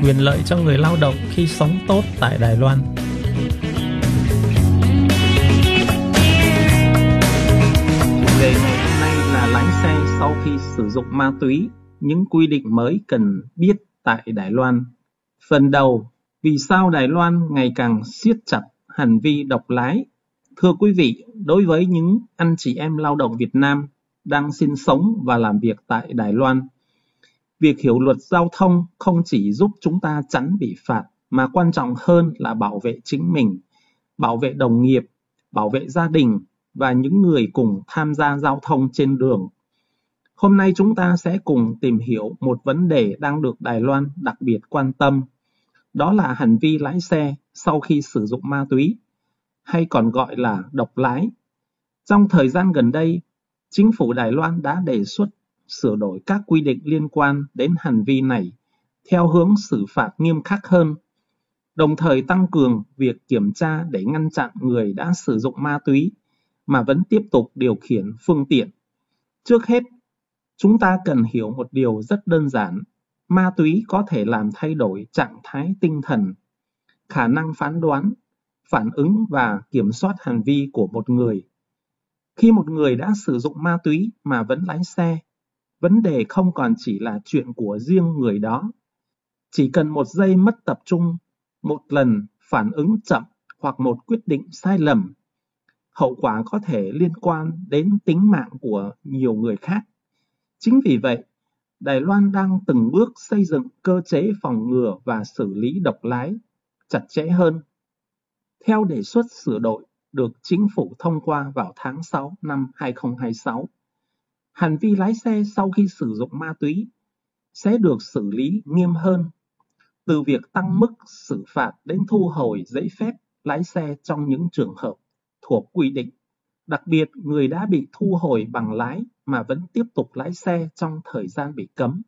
quyền lợi cho người lao động khi sống tốt tại Đài Loan. Chủ đề ngày hôm nay là lái xe sau khi sử dụng ma túy, những quy định mới cần biết tại Đài Loan. Phần đầu, vì sao Đài Loan ngày càng siết chặt hành vi độc lái? Thưa quý vị, đối với những anh chị em lao động Việt Nam đang sinh sống và làm việc tại Đài Loan, việc hiểu luật giao thông không chỉ giúp chúng ta tránh bị phạt, mà quan trọng hơn là bảo vệ chính mình, bảo vệ đồng nghiệp, bảo vệ gia đình và những người cùng tham gia giao thông trên đường. Hôm nay chúng ta sẽ cùng tìm hiểu một vấn đề đang được Đài Loan đặc biệt quan tâm. Đó là hành vi lái xe sau khi sử dụng ma túy, hay còn gọi là độc lái. Trong thời gian gần đây, chính phủ Đài Loan đã đề xuất sửa đổi các quy định liên quan đến hành vi này theo hướng xử phạt nghiêm khắc hơn, đồng thời tăng cường việc kiểm tra để ngăn chặn người đã sử dụng ma túy mà vẫn tiếp tục điều khiển phương tiện. Trước hết, chúng ta cần hiểu một điều rất đơn giản. Ma túy có thể làm thay đổi trạng thái tinh thần, khả năng phán đoán, phản ứng và kiểm soát hành vi của một người. Khi một người đã sử dụng ma túy mà vẫn lái xe, vấn đề không còn chỉ là chuyện của riêng người đó. Chỉ cần một giây mất tập trung, một lần phản ứng chậm hoặc một quyết định sai lầm, hậu quả có thể liên quan đến tính mạng của nhiều người khác. Chính vì vậy, Đài Loan đang từng bước xây dựng cơ chế phòng ngừa và xử lý độc lái chặt chẽ hơn. Theo đề xuất sửa đổi được chính phủ thông qua vào tháng 6 năm 2026, hành vi lái xe sau khi sử dụng ma túy sẽ được xử lý nghiêm hơn, từ việc tăng mức xử phạt đến thu hồi giấy phép lái xe trong những trường hợp thuộc quy định. Đặc biệt, người đã bị thu hồi bằng lái mà vẫn tiếp tục lái xe trong thời gian bị cấm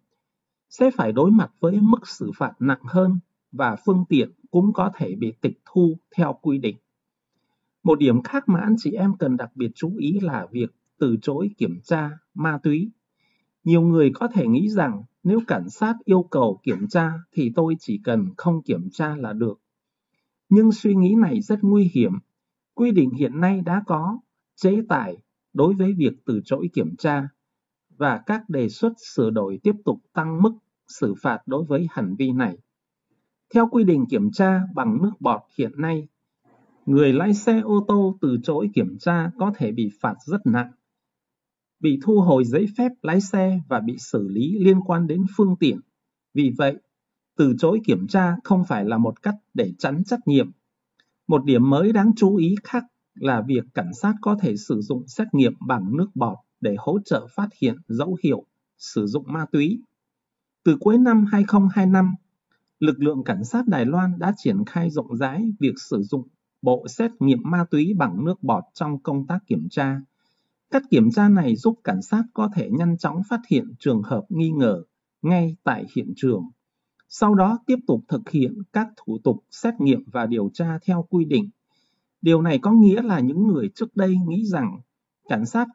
sẽ phải đối mặt với mức xử phạt nặng hơn và phương tiện cũng có thể bị tịch thu theo quy định. Một điểm khác mà anh chị em cần đặc biệt chú ý là việc từ chối kiểm tra ma túy. Nhiều người có thể nghĩ rằng nếu cảnh sát yêu cầu kiểm tra thì tôi chỉ cần không kiểm tra là được. Nhưng suy nghĩ này rất nguy hiểm. Quy định hiện nay đã có chế tài đối với việc từ chối kiểm tra, và các đề xuất sửa đổi tiếp tục tăng mức xử phạt đối với hành vi này. Theo quy định kiểm tra bằng nước bọt hiện nay, người lái xe ô tô từ chối kiểm tra có thể bị phạt rất nặng, bị thu hồi giấy phép lái xe và bị xử lý liên quan đến phương tiện. Vì vậy, từ chối kiểm tra không phải là một cách để tránh trách nhiệm. Một điểm mới đáng chú ý khác là việc cảnh sát có thể sử dụng xét nghiệm bằng nước bọt để hỗ trợ phát hiện dấu hiệu sử dụng ma túy. Từ cuối năm 2025, lực lượng cảnh sát Đài Loan đã triển khai rộng rãi việc sử dụng bộ xét nghiệm ma túy bằng nước bọt trong công tác kiểm tra. Cách kiểm tra này giúp cảnh sát có thể nhanh chóng phát hiện trường hợp nghi ngờ ngay tại hiện trường. Sau đó tiếp tục thực hiện các thủ tục xét nghiệm và điều tra theo quy định. Điều này có nghĩa là những người trước đây nghĩ rằng cảnh sát